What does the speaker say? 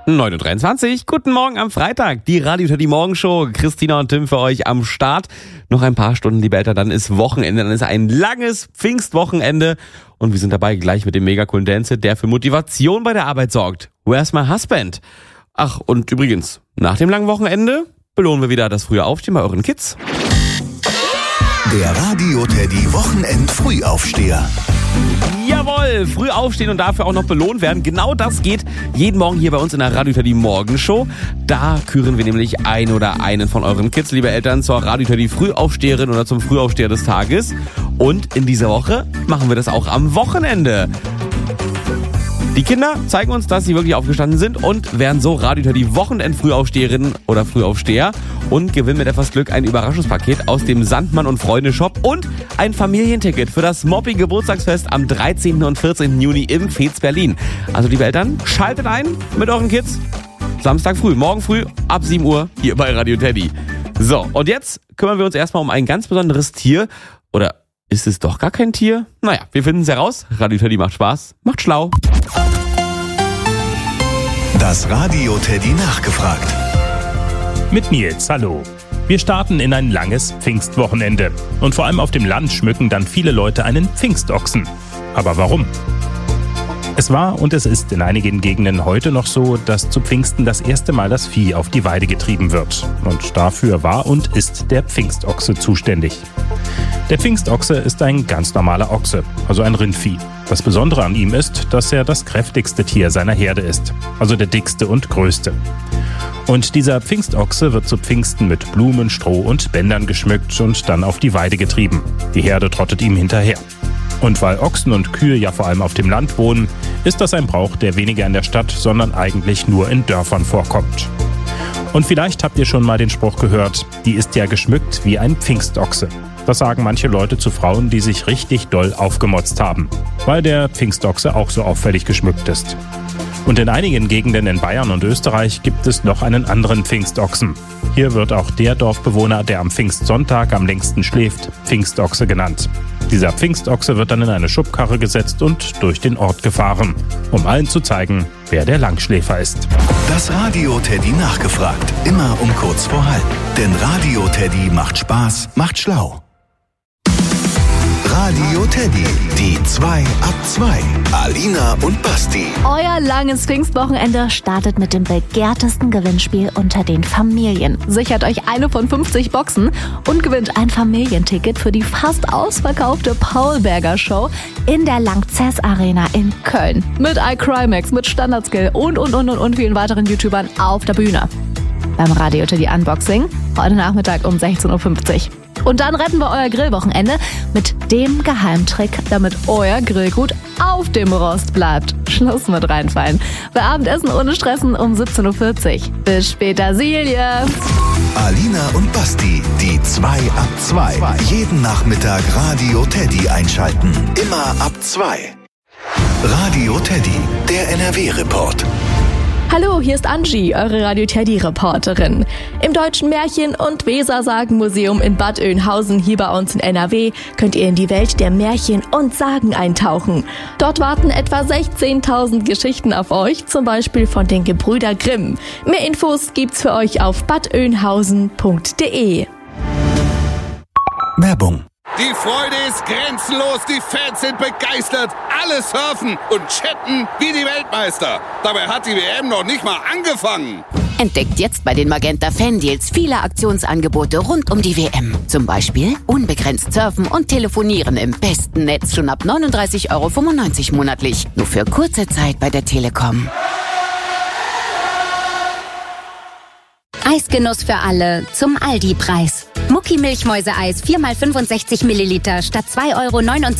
9.23 Uhr, guten Morgen am Freitag, die Radio-Teddy Morgenshow, Christina und Tim für euch am Start. Noch ein paar Stunden, liebe Eltern, dann ist Wochenende, dann ist ein langes Pfingstwochenende und wir sind dabei gleich mit dem mega coolen Dance, der für Motivation bei der Arbeit sorgt. Where's my husband? Ach, und übrigens, nach dem langen Wochenende belohnen wir wieder das frühe Aufstehen bei euren Kids. Der Radio-Teddy Wochenend-Frühaufsteher. Jawohl, früh aufstehen und dafür auch noch belohnt werden. Genau das geht jeden Morgen hier bei uns in der Radio-Teddy Morgenshow. Da küren wir nämlich ein oder einen von euren Kids, liebe Eltern, zur Radio-Teddy Frühaufsteherin oder zum Frühaufsteher des Tages. Und in dieser Woche machen wir das auch am Wochenende. Die Kinder zeigen uns, dass sie wirklich aufgestanden sind und werden so Radio-Teddy Wochenend-Frühaufsteherin oder Frühaufsteher und gewinnen mit etwas Glück ein Überraschungspaket aus dem Sandmann und Freunde Shop und ein Familienticket für das Moppy Geburtstagsfest am 13. und 14. Juni im Fez Berlin. Also liebe Eltern, schaltet ein mit euren Kids. Samstag früh, morgen früh ab 7 Uhr hier bei Radio-Teddy. So, und jetzt kümmern wir uns erstmal um ein ganz besonderes Tier. Oder ist es doch gar kein Tier? Naja, wir finden es heraus. Radio-Teddy macht Spaß, macht schlau. Das Radio-Teddy nachgefragt. Mit Nils, hallo. Wir starten in ein langes Pfingstwochenende. Und vor allem auf dem Land schmücken dann viele Leute einen Pfingstochsen. Aber warum? Es war und es ist in einigen Gegenden heute noch so, dass zu Pfingsten das erste Mal das Vieh auf die Weide getrieben wird. Und dafür war und ist der Pfingstochse zuständig. Der Pfingstochse ist ein ganz normaler Ochse, also ein Rindvieh. Das Besondere an ihm ist, dass er das kräftigste Tier seiner Herde ist, also der dickste und größte. Und dieser Pfingstochse wird zu Pfingsten mit Blumen, Stroh und Bändern geschmückt und dann auf die Weide getrieben. Die Herde trottet ihm hinterher. Und weil Ochsen und Kühe ja vor allem auf dem Land wohnen, ist das ein Brauch, der weniger in der Stadt, sondern eigentlich nur in Dörfern vorkommt. Und vielleicht habt ihr schon mal den Spruch gehört, die ist ja geschmückt wie ein Pfingstochse. Das sagen manche Leute zu Frauen, die sich richtig doll aufgemotzt haben, weil der Pfingstochse auch so auffällig geschmückt ist. Und in einigen Gegenden in Bayern und Österreich gibt es noch einen anderen Pfingstochsen. Hier wird auch der Dorfbewohner, der am Pfingstsonntag am längsten schläft, Pfingstochse genannt. Dieser Pfingstochse wird dann in eine Schubkarre gesetzt und durch den Ort gefahren, um allen zu zeigen, wer der Langschläfer ist. Das Radio-Teddy nachgefragt. Immer um kurz vor halb. Denn Radio-Teddy macht Spaß, macht schlau. Radio-Teddy, die 2 ab 2. Alina und Basti. Euer langes Pfingstwochenende startet mit dem begehrtesten Gewinnspiel unter den Familien. Sichert euch eine von 50 Boxen und gewinnt ein Familienticket für die fast ausverkaufte Paul-Berger Show in der Lanxess Arena in Köln. Mit iCrimex, mit Standardskill und vielen weiteren YouTubern auf der Bühne. Beim Radio-Teddy Unboxing heute Nachmittag um 16.50 Uhr. Und dann retten wir euer Grillwochenende mit dem Geheimtrick, damit euer Grill gut auf dem Rost bleibt. Schluss mit reinfallen. Bei Abendessen ohne Stressen um 17.40 Uhr. Bis später, Silje. Alina und Basti, die 2 ab 2. Jeden Nachmittag Radio-Teddy einschalten. Immer ab 2. Radio-Teddy, der NRW-Report. Hallo, hier ist Angie, eure Radio-Teddy-Reporterin. Im Deutschen Märchen- und Wesersagenmuseum in Bad Oeynhausen hier bei uns in NRW könnt ihr in die Welt der Märchen und Sagen eintauchen. Dort warten etwa 16.000 Geschichten auf euch, zum Beispiel von den Gebrüder Grimm. Mehr Infos gibt's für euch auf badoeynhausen.de. Werbung. Die Freude ist grenzenlos, die Fans sind begeistert, alle surfen und chatten wie die Weltmeister. Dabei hat die WM noch nicht mal angefangen. Entdeckt jetzt bei den Magenta Fan-Deals viele Aktionsangebote rund um die WM. Zum Beispiel unbegrenzt surfen und telefonieren im besten Netz schon ab 39,95 € monatlich. Nur für kurze Zeit bei der Telekom. Eisgenuss für alle zum Aldi-Preis. Mucki Milchmäuse-Eis 4x65 Milliliter statt 2,29 €